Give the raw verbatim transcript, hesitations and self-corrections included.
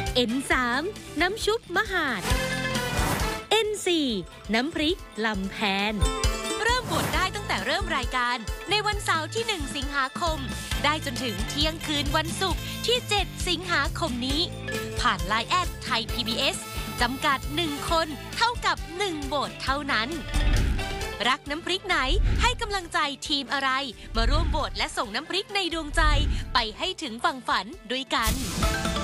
เอ็น สาม น้ำชุบมหาด เอ็น สี่ น้ำพริกลำแพนเริ่มโหวตได้ตั้งแต่เริ่มรายการในวันเสาร์ที่หนึ่งสิงหาคมได้จนถึงเที่ยงคืนวันศุกร์ที่เจ็ดสิงหาคมนี้ผ่านไลน์แอดไทย พี บี เอส จำกัดหนึ่งคนเท่ากับหนึ่งโหวตเท่านั้นรักน้ำพริกไหนให้กำลังใจทีมอะไรมาร่วมโหวตและส่งน้ำพริกในดวงใจไปให้ถึงฝั่งฝันด้วยกัน